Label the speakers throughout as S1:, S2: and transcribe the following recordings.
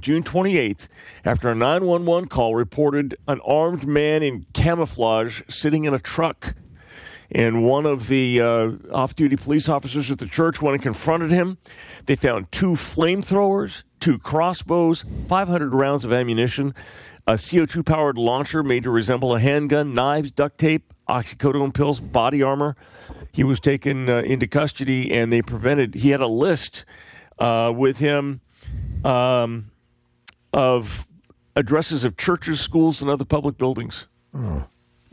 S1: June 28th after a 911 call reported an armed man in camouflage sitting in a truck. And one of the off-duty police officers at the church went and confronted him. They found 2 flamethrowers, 2 crossbows, 500 rounds of ammunition, a CO2-powered launcher made to resemble a handgun, knives, duct tape, oxycodone pills, body armor. He was taken into custody, and he had a list with him of addresses of churches, schools, and other public buildings.
S2: Oh.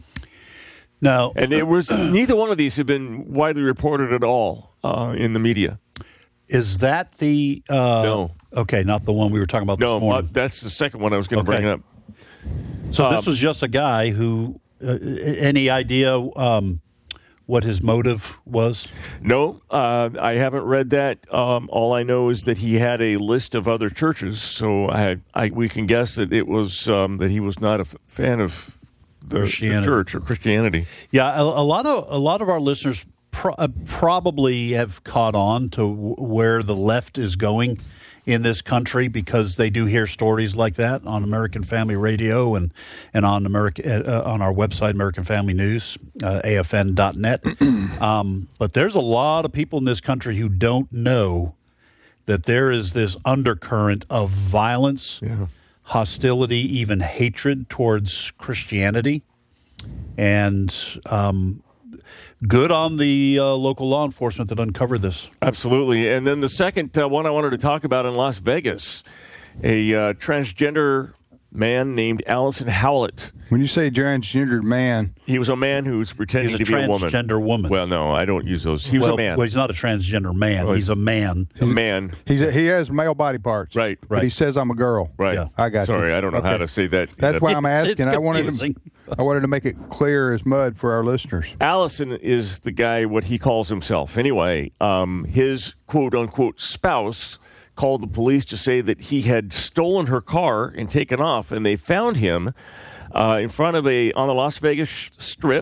S1: No, and it was neither one of these have been widely reported at all in the media.
S2: Is that the
S1: no?
S2: Okay, not the one we were talking about. This morning.
S1: That's the second one I was going to bring up.
S2: So this was just a guy who. Any idea what his motive was?
S1: No, I haven't read that. All I know is that he had a list of other churches, so we can guess that it was that he was not a fan of the church or Christianity.
S2: Yeah, a lot of our listeners probably have caught on to where the left is going in this country because they do hear stories like that on American Family Radio and on on our website, American Family News, AFN.net. But there's a lot of people in this country who don't know that there is this undercurrent of violence, hostility, even hatred towards Christianity. And good on the local law enforcement that uncovered this.
S1: Absolutely. And then the second one I wanted to talk about in Las Vegas, a transgender man named Allison Howlett.
S3: When you say transgendered man,
S1: he was a man who was pretending to be a woman.
S2: Transgender woman.
S1: Well, no, I don't use those. He was a man.
S2: Well, he's not a transgender man.
S1: Well,
S2: he's a man.
S1: A man.
S3: He has male body parts.
S1: Right.
S3: But he says I'm a girl.
S1: Right.
S2: Yeah.
S3: I got you.
S1: Sorry, I don't know how to say that.
S3: That's why I'm asking.
S2: It's
S3: I wanted to make it clear as mud for our listeners.
S1: Allison is the guy, what he calls himself. Anyway, his quote-unquote spouse called the police to say that he had stolen her car and taken off, and they found him in front of on the Las Vegas Strip.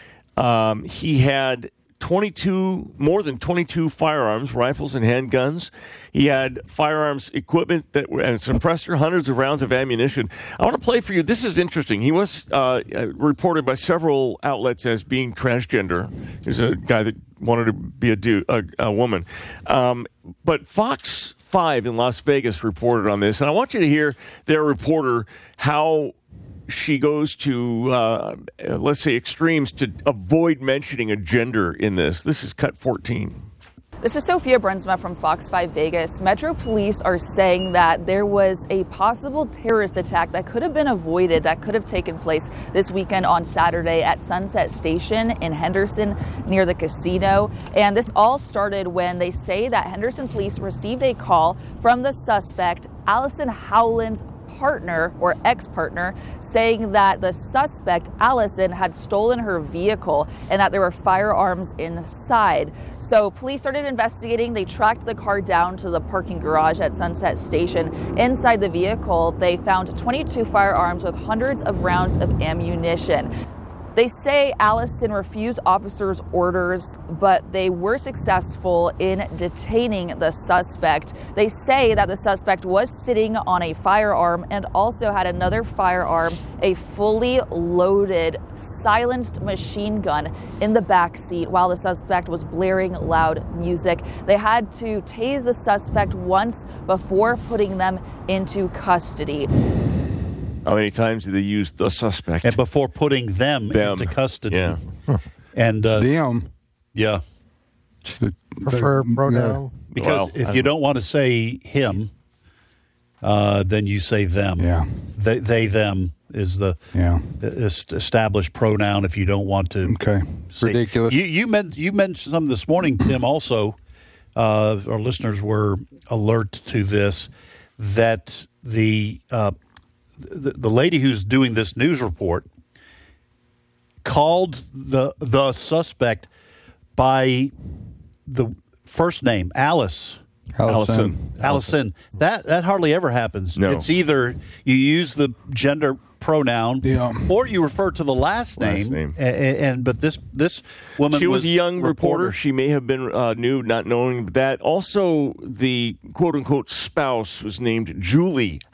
S1: He had more than 22 firearms, rifles and handguns. He had firearms equipment and a suppressor, hundreds of rounds of ammunition. I want to play for you. This is interesting. He was reported by several outlets as being transgender. He's a guy that wanted to be a woman. But Fox 5 in Las Vegas reported on this, and I want you to hear their reporter how she goes to, let's say, extremes to avoid mentioning a gender in this. This is cut 14.
S4: This is Sophia Brunsma from Fox 5 Vegas. Metro Police are saying that there was a possible terrorist attack that could have been avoided, that could have taken place this weekend on Saturday at Sunset Station in Henderson near the casino. And this all started when they say that Henderson police received a call from the suspect, Allison Howland's partner or ex-partner, saying that the suspect, Allison, had stolen her vehicle and that there were firearms inside. So police started investigating. They tracked the car down to the parking garage at Sunset Station. Inside the vehicle, they found 22 firearms with hundreds of rounds of ammunition. They say Allison refused officers' orders, but they were successful in detaining the suspect. They say that the suspect was sitting on a firearm and also had another firearm, a fully loaded, silenced machine gun in the back seat while the suspect was blaring loud music. They had to tase the suspect once before putting them into custody.
S1: How many times did they use the suspect?
S2: And before putting them into custody.
S1: Yeah.
S2: And
S3: them.
S2: Yeah.
S5: Prefer pronoun.
S2: Because if you don't want to say him, then you say them.
S3: Yeah.
S2: They them is the established pronoun if you don't want to.
S3: Okay.
S2: Say.
S3: Ridiculous.
S2: You mentioned something this morning, Tim, also. Our listeners were alert to this, that the lady who's doing this news report called the suspect by the first name, Allison. That hardly ever happens.
S1: No.
S2: It's either you use the gender pronoun or you refer to the last name. But this woman,
S1: she was a young reporter. She may have been new, not knowing that. Also, the quote-unquote spouse was named Julie